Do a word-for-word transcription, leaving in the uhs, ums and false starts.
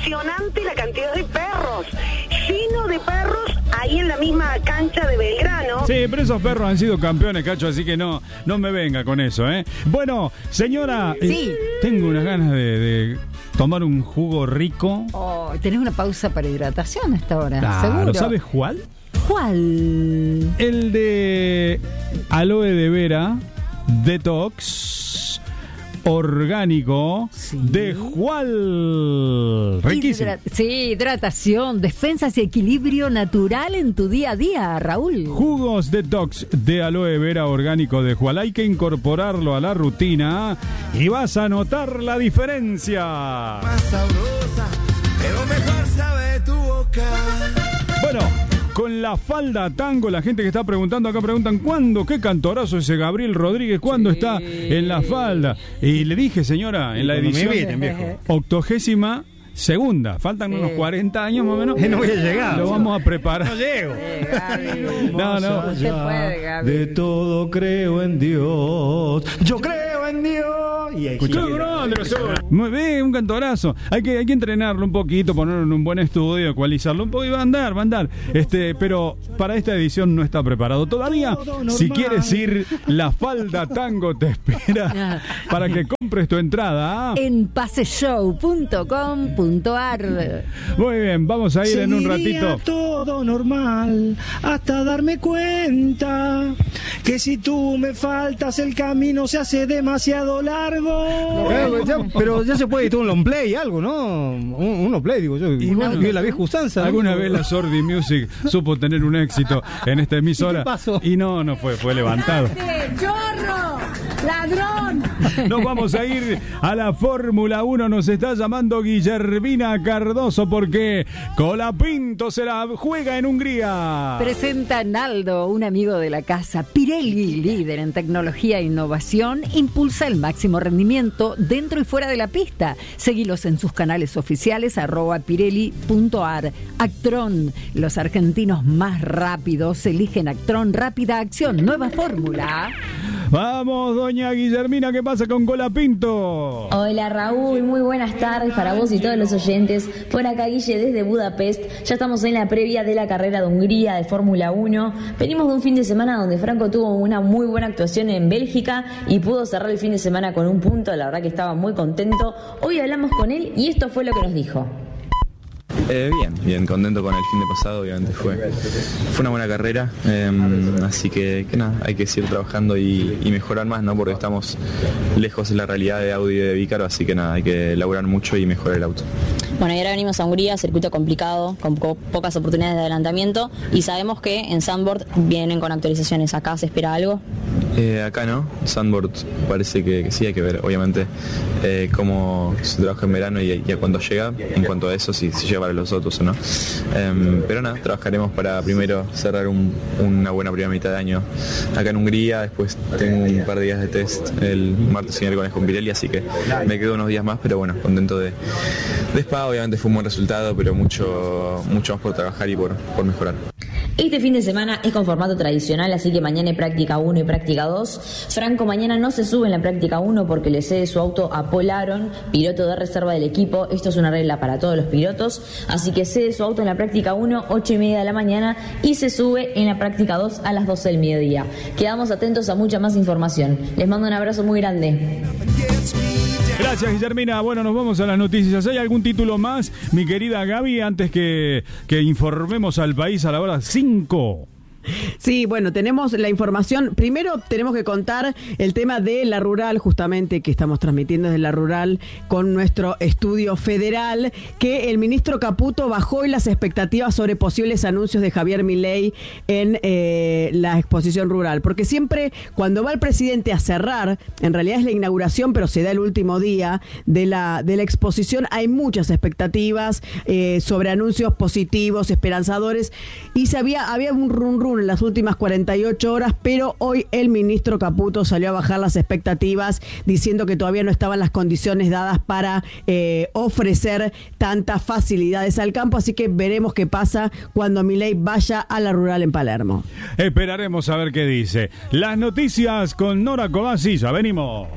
impresionante la cantidad de perros, lleno de perros ahí en la misma cancha de Belgrano. Sí, pero esos perros han sido campeones, Cacho, así que no, no me venga con eso, ¿eh? Bueno, señora, sí. eh, tengo unas ganas de, de tomar un jugo rico. Oh, tenés una pausa para hidratación hasta ahora, Claro, seguro. ¿sabes cuál? ¿Cuál? El de aloe de vera, detox, orgánico, Sí. de Jual. Riquísimo. Hidra- sí, hidratación, defensas y equilibrio natural en tu día a día, Raúl. Jugos detox de aloe vera orgánico de Jual. Hay que incorporarlo a la rutina y vas a notar la diferencia. Más sabrosa, pero mejor sabe tu boca. Bueno, con la falda tango, la gente que está preguntando acá preguntan ¿cuándo? ¿Qué cantorazo ese Gabriel Rodríguez? ¿Cuándo Sí. está en la falda? Y le dije, señora, en la Cuando me edición inviten, viejo. octogésima segunda, faltan Sí. unos cuarenta años más o menos. No voy a llegar. Lo vamos a preparar. No llego. Eh, Gaby. No, no. Usted puede, Gaby. De todo creo en Dios. Yo creo en Dios. Y ahí ¡Qué sigue. grande que sos! Muy bien, un cantorazo. Hay que, hay que entrenarlo un poquito, ponerlo en un buen estudio, ecualizarlo un poco y va a andar, va a andar. Este, pero para esta edición no está preparado todavía. Si quieres ir, la falda tango te espera para que compres tu entrada. En paseshow punto com punto ar. Muy bien, vamos a ir en un Seguiría ratito. todo normal hasta darme cuenta que si tú me faltas el camino se hace demasiado largo. Eh, ya- pero ya se puede editar un long play, algo, ¿no? Un, un long play, digo yo. Y bueno, Y la vieja usanza. ¿no? Alguna vez la Sordi Music supo tener un éxito en esta emisora. ¿Y qué pasó? Y no, no fue, fue levantado. ¡Chorro! ¡Ladrón! Nos vamos a ir a la Fórmula uno. Nos está llamando Guillermina Cardoso porque Colapinto se la juega en Hungría. Presenta Naldo, un amigo de la casa. Pirelli, líder en tecnología e innovación, impulsa el máximo rendimiento dentro y fuera de la pista. Seguilos en sus canales oficiales, arroba pirelli punto ar. Actron, los argentinos más rápidos eligen Actron Rápida Acción, nueva fórmula. Vamos, doña Guillermina, ¿qué pasa con Colapinto? Hola Raúl, muy buenas tardes para vos y todos los oyentes. Por acá Guille desde Budapest. Ya estamos en la previa de la carrera de Hungría de Fórmula uno. Venimos de un fin de semana donde Franco tuvo una muy buena actuación en Bélgica y pudo cerrar el fin de semana con un punto. La verdad que estaba muy contento. Hoy hablamos con él y esto fue lo que nos dijo. Eh, bien, bien, contento con el fin de pasado, obviamente fue, fue una buena carrera, eh, así que, que nada, hay que seguir trabajando y, y mejorar más, ¿no? Porque estamos lejos de la realidad de Audi y de Vícaro, así que nada, hay que laburar mucho y mejorar el auto. Bueno, y ahora venimos a Hungría, circuito complicado, con po- pocas oportunidades de adelantamiento y sabemos que en Zandvoort vienen con actualizaciones. ¿Acá se espera algo? Eh, acá no, Zandvoort parece que, que sí, hay que ver obviamente eh, cómo se trabaja en verano y, y a cuándo llega, en cuanto a eso, si, si llega para los otros o no. Eh, pero nada, trabajaremos para primero cerrar un- una buena primera mitad de año acá en Hungría, después tengo un par de días de test el martes y miércoles con Pirelli, así que me quedo unos días más, pero bueno, contento de, de Spa, obviamente fue un buen resultado, pero mucho, mucho más por trabajar y por, por mejorar. Este fin de semana es con formato tradicional, así que mañana hay práctica uno y práctica dos. Franco mañana no se sube en la práctica uno porque le cede su auto a Paul Aron, piloto de reserva del equipo. Esto es una regla para todos los pilotos, así que cede su auto en la práctica uno, ocho y media de la mañana, y se sube en la práctica dos a las doce del mediodía. Quedamos atentos a mucha más información. Les mando un abrazo muy grande. Gracias, Guillermina. Bueno, nos vamos a las noticias. ¿Hay algún título más, mi querida Gaby, antes que, que informemos al país a la hora cinco? Sí, bueno, tenemos la información. Primero tenemos que contar el tema de la rural, justamente, que estamos transmitiendo desde la rural con nuestro estudio federal, que el ministro Caputo bajó hoy las expectativas sobre posibles anuncios de Javier Milei en eh, la exposición rural, porque siempre cuando va el presidente a cerrar, en realidad es la inauguración, pero se da el último día de la, de la exposición, hay muchas expectativas eh, sobre anuncios positivos, esperanzadores, y se había, había un run run en las últimas cuarenta y ocho horas, pero hoy el ministro Caputo salió a bajar las expectativas diciendo que todavía no estaban las condiciones dadas para eh, ofrecer tantas facilidades al campo, así que veremos qué pasa cuando Milei vaya a la rural en Palermo. Esperaremos a ver qué dice. Las noticias con Nora Cobasi, ya venimos.